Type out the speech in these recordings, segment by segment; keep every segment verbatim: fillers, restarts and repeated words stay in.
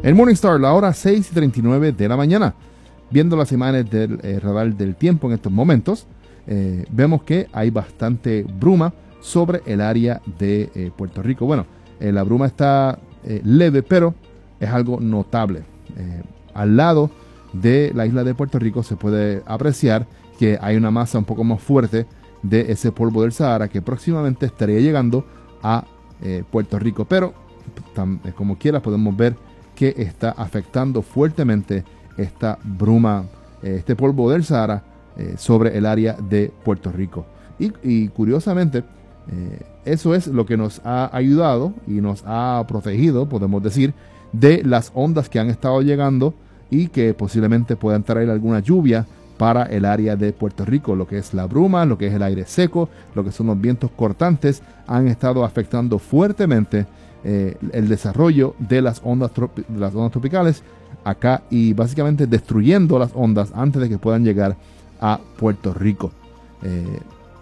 El Morningstar, la hora seis y treinta y nueve de la mañana. Viendo las imágenes del eh, radar del tiempo en estos momentos, eh, vemos que hay bastante bruma sobre el área de eh, Puerto Rico. Bueno, eh, la bruma está eh, leve, pero es algo notable. Eh, al lado de la isla de Puerto Rico se puede apreciar que hay una masa un poco más fuerte de ese polvo del Sahara que próximamente estaría llegando a eh, Puerto Rico. Pero, tam, eh, como quiera, podemos ver que está afectando fuertemente esta bruma, eh, este polvo del Sahara eh, sobre el área de Puerto Rico. Y, y curiosamente, eh, eso es lo que nos ha ayudado y nos ha protegido, podemos decir, de las ondas que han estado llegando y que posiblemente puedan traer alguna lluvia para el área de Puerto Rico. Lo que es la bruma, lo que es el aire seco, lo que son los vientos cortantes, han estado afectando fuertemente eh, el desarrollo de las ondas, tropi- de las ondas tropicales acá y básicamente destruyendo las ondas antes de que puedan llegar a Puerto Rico. Eh,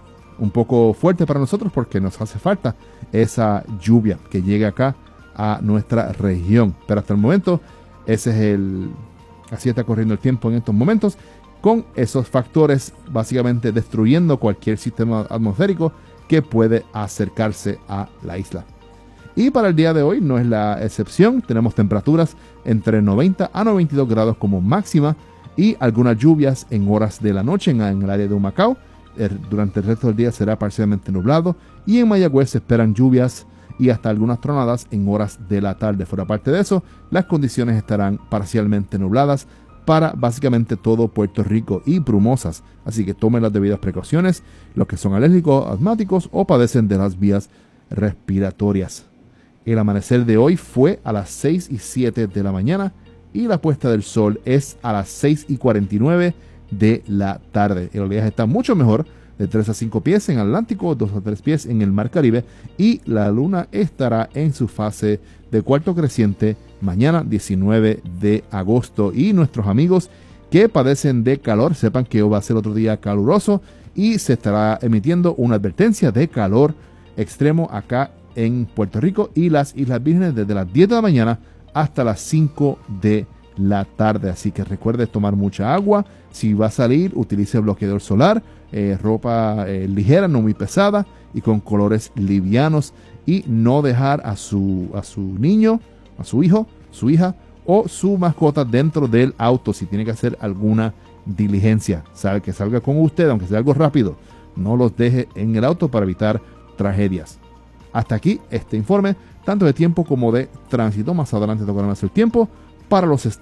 un poco fuerte para nosotros porque nos hace falta esa lluvia que llegue acá a nuestra región. Pero hasta el momento, ese es el... así está corriendo el tiempo en estos momentos, con esos factores básicamente destruyendo cualquier sistema atmosférico que puede acercarse a la isla. Y para el día de hoy no es la excepción. Tenemos temperaturas entre noventa a noventa y dos grados como máxima y algunas lluvias en horas de la noche en, en el área de Humacao. El, durante el resto del día será parcialmente nublado y en Mayagüez se esperan lluvias y hasta algunas tronadas en horas de la tarde. Fuera parte de eso, las condiciones estarán parcialmente nubladas para básicamente todo Puerto Rico y brumosas. Así que tomen las debidas precauciones los que son alérgicos, asmáticos o padecen de las vías respiratorias. El amanecer de hoy fue a las seis y siete de la mañana y la puesta del sol es a las seis y cuarenta y nueve de la tarde. El oleaje está mucho mejor, de tres a cinco pies en Atlántico, dos a tres pies en el Mar Caribe, y la luna estará en su fase de cuarto creciente mañana diecinueve de agosto. Y nuestros amigos que padecen de calor, sepan que hoy va a ser otro día caluroso y se estará emitiendo una advertencia de calor extremo acá en Puerto Rico y las Islas Vírgenes desde las diez de la mañana hasta las cinco de la tarde. Así que recuerde tomar mucha agua. Si va a salir, utilice bloqueador solar, eh, ropa eh, ligera, no muy pesada y con colores livianos, y no dejar a su, a su niño, a su hijo, su hija o su mascota dentro del auto si tiene que hacer alguna diligencia. Sabe que salga con usted, aunque sea algo rápido. No los deje en el auto para evitar tragedias. Hasta aquí este informe, tanto de tiempo como de tránsito. Más adelante tocará más el tiempo para los estados